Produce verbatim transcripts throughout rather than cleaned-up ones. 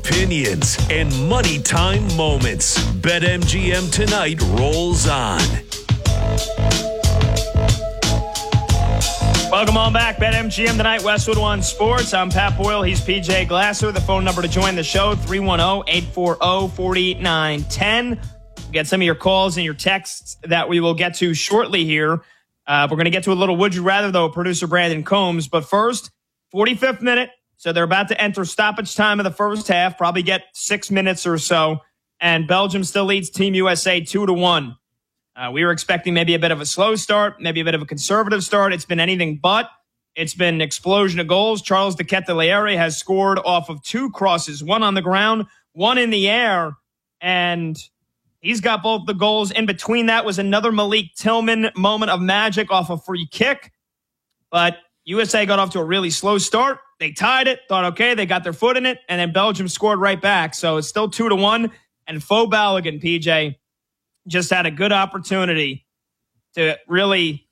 opinions, and money time moments. BetMGM Tonight rolls on. Welcome on back. BetMGM Tonight, Westwood One Sports. I'm Pat Boyle. He's P J Glasser. The phone number to join the show, three one zero, eight four zero, four nine one zero. Get some of your calls and your texts that we will get to shortly here. Uh, we're going to get to a little Would You Rather, though, producer Brandon Combs. But first, forty-fifth minute. So they're about to enter stoppage time of the first half, probably get six minutes or so. And Belgium still leads Team U S A two to one. Uh, we were expecting maybe a bit of a slow start, maybe a bit of a conservative start. It's been anything but. It's been an explosion of goals. Charles de Ketelaere has scored off of two crosses, one on the ground, one in the air. And he's got both the goals. In between that was another Malik Tillman moment of magic off a free kick. But U S A got off to a really slow start. They tied it, thought, okay, they got their foot in it, and then Belgium scored right back. So it's still two to one. And Fo Balogun, P J, just had a good opportunity to really,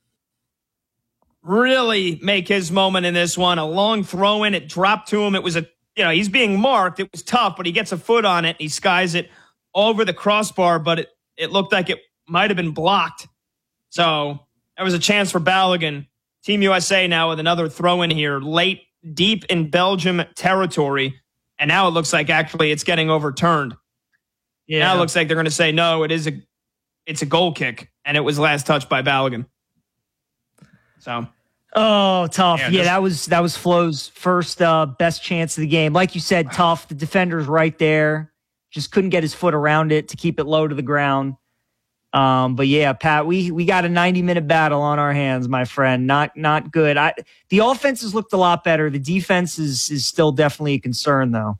really make his moment in this one. A long throw in, it dropped to him. It was a, you know, he's being marked. It was tough, but he gets a foot on it. And he skies it over the crossbar, but it, it looked like it might have been blocked. So there was a chance for Balogun. Team U S A now with another throw in here, late, deep in Belgium territory. And now it looks like actually it's getting overturned. Yeah. Now it looks like they're going to say, no, it is a, it's a goal kick. And it was last touched by Balogun. So. Oh, tough. Yeah, yeah just, that was that was Flo's first uh, best chance of the game. Like you said, tough. The defender's right there. Just couldn't get his foot around it to keep it low to the ground. Um, but yeah, Pat, we we got a ninety minute battle on our hands, my friend. Not not good. I, the offense has looked a lot better. The defense is is still definitely a concern, though.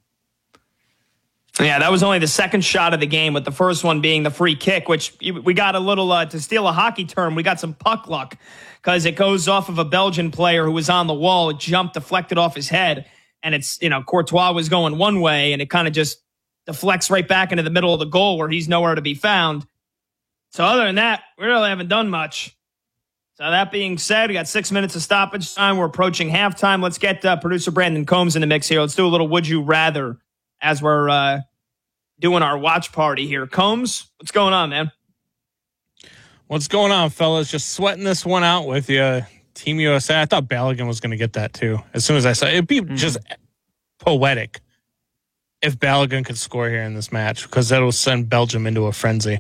Yeah, that was only the second shot of the game, with the first one being the free kick, which we got a little, uh, to steal a hockey term, we got some puck luck because it goes off of a Belgian player who was on the wall. It jumped, deflected off his head, and it's, you know, Courtois was going one way, and it kind of just deflects right back into the middle of the goal where he's nowhere to be found. So other than that, we really haven't done much. So that being said, we got six minutes of stoppage time. We're approaching halftime. Let's get uh, producer Brandon Combs in the mix here. Let's do a little Would You Rather as we're uh, doing our watch party here. Combs, what's going on, man? What's going on, fellas? Just sweating this one out with you. Team U S A. I thought Balogun was going to get that, too. As soon as I saw it, it'd be mm-hmm. just poetic if Balogun could score here in this match, because that'll send Belgium into a frenzy.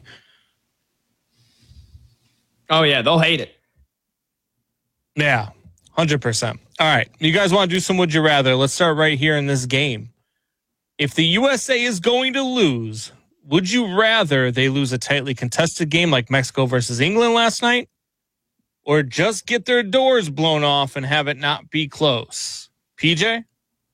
Oh, yeah, they'll hate it. Yeah, one hundred percent. All right, you guys want to do some Would You Rather? Let's start right here in this game. If the U S A is going to lose, would you rather they lose a tightly contested game like Mexico versus England last night, or just get their doors blown off and have it not be close? P J?